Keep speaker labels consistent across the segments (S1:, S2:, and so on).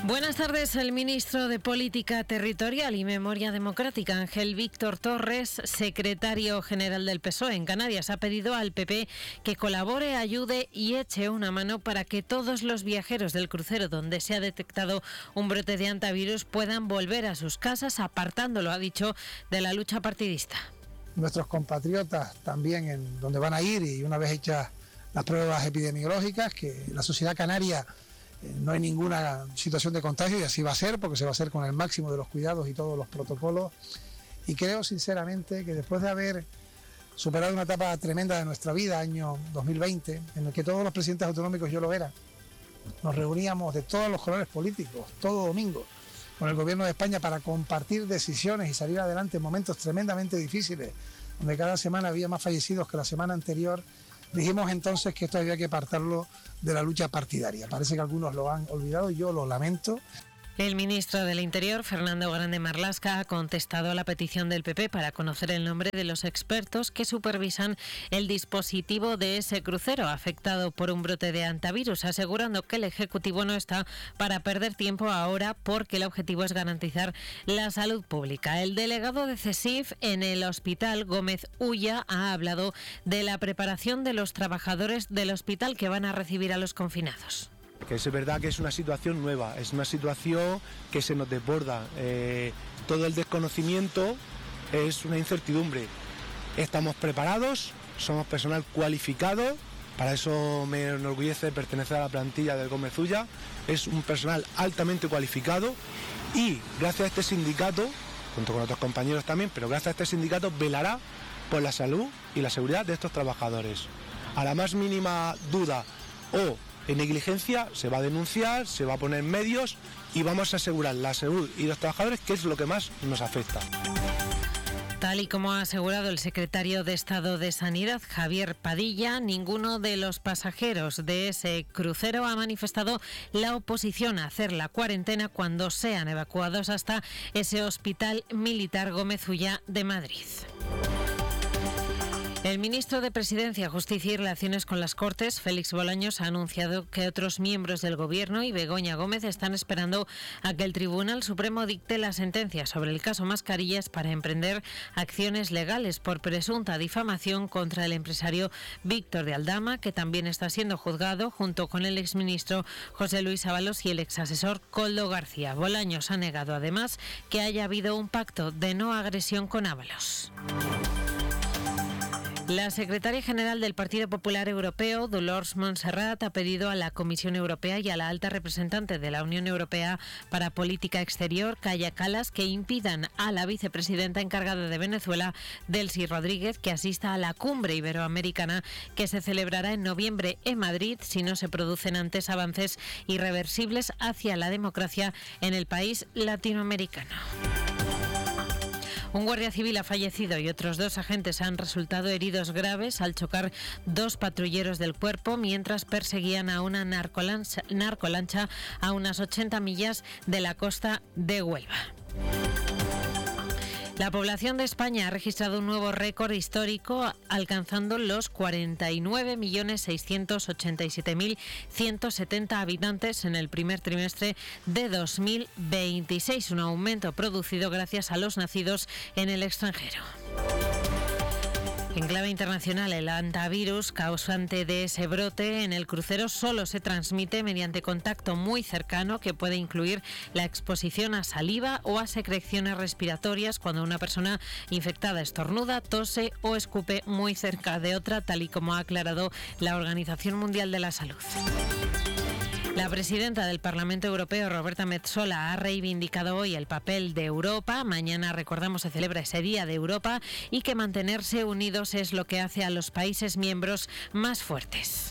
S1: Buenas tardes. El ministro de Política Territorial y Memoria Democrática, Ángel Víctor Torres, secretario general del PSOE en Canarias, ha pedido al PP que colabore, ayude y eche una mano para que todos los viajeros del crucero donde se ha detectado un brote de hantavirus puedan volver a sus casas, apartándolo, ha dicho, de la lucha partidista.
S2: Nuestros compatriotas también en donde van a ir, y una vez hechas las pruebas epidemiológicas, que la sociedad canaria no hay ninguna situación de contagio, y así va a ser, porque se va a hacer con el máximo de los cuidados y todos los protocolos. Y creo sinceramente que después de haber superado una etapa tremenda de nuestra vida, año 2020, en el que todos los presidentes autonómicos, yo lo era, nos reuníamos de todos los colores políticos, todo domingo, con el gobierno de España para compartir decisiones y salir adelante en momentos tremendamente difíciles, donde cada semana había más fallecidos que la semana anterior. Dijimos entonces que esto había que apartarlo de la lucha partidaria. Parece que algunos lo han olvidado y yo lo lamento.
S1: El ministro del Interior, Fernando Grande Marlaska, ha contestado a la petición del PP para conocer el nombre de los expertos que supervisan el dispositivo de ese crucero afectado por un brote de hantavirus, asegurando que el Ejecutivo no está para perder tiempo ahora porque el objetivo es garantizar la salud pública. El delegado de CSIF en el Hospital Gómez Ulla ha hablado de la preparación de los trabajadores del hospital que van a recibir a los confinados.
S3: Que es verdad que es una situación nueva, es una situación que se nos desborda, todo el desconocimiento es una incertidumbre. Estamos preparados, somos personal cualificado, para eso me enorgullece pertenecer a la plantilla del Gómez Ulla, es un personal altamente cualificado y gracias a este sindicato, junto con otros compañeros también, pero gracias a este sindicato velará por la salud y la seguridad de estos trabajadores. A la más mínima duda o en negligencia se va a denunciar, se va a poner medios y vamos a asegurar la salud y los trabajadores, que es lo que más nos afecta.
S1: Tal y como ha asegurado el secretario de Estado de Sanidad, Javier Padilla, ninguno de los pasajeros de ese crucero ha manifestado la oposición a hacer la cuarentena cuando sean evacuados hasta ese Hospital Militar Gómez Ulla de Madrid. El ministro de Presidencia, Justicia y Relaciones con las Cortes, Félix Bolaños, ha anunciado que otros miembros del Gobierno y Begoña Gómez están esperando a que el Tribunal Supremo dicte la sentencia sobre el caso Mascarillas para emprender acciones legales por presunta difamación contra el empresario Víctor de Aldama, que también está siendo juzgado junto con el exministro José Luis Ábalos y el exasesor Koldo García. Bolaños ha negado además que haya habido un pacto de no agresión con Ábalos. La secretaria general del Partido Popular Europeo, Dolors Montserrat, ha pedido a la Comisión Europea y a la alta representante de la Unión Europea para Política Exterior, Kaja Kallas, que impidan a la vicepresidenta encargada de Venezuela, Delcy Rodríguez, que asista a la cumbre iberoamericana que se celebrará en noviembre en Madrid si no se producen antes avances irreversibles hacia la democracia en el país latinoamericano. Un guardia civil ha fallecido y otros 2 agentes han resultado heridos graves al chocar 2 patrulleros del cuerpo mientras perseguían a una narcolancha a unas 80 millas de la costa de Huelva. La población de España ha registrado un nuevo récord histórico, alcanzando los 49.687.170 habitantes en el primer trimestre de 2026, un aumento producido gracias a los nacidos en el extranjero. En clave internacional, el hantavirus causante de ese brote en el crucero solo se transmite mediante contacto muy cercano que puede incluir la exposición a saliva o a secreciones respiratorias cuando una persona infectada estornuda, tose o escupe muy cerca de otra, tal y como ha aclarado la Organización Mundial de la Salud. La presidenta del Parlamento Europeo, Roberta Metsola, ha reivindicado hoy el papel de Europa. Mañana, recordamos, se celebra ese Día de Europa y que mantenerse unidos es lo que hace a los países miembros más fuertes.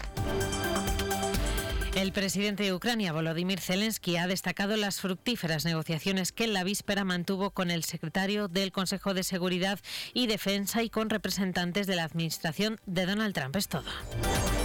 S1: El presidente de Ucrania, Volodymyr Zelensky, ha destacado las fructíferas negociaciones que en la víspera mantuvo con el secretario del Consejo de Seguridad y Defensa y con representantes de la administración de Donald Trump. Es todo.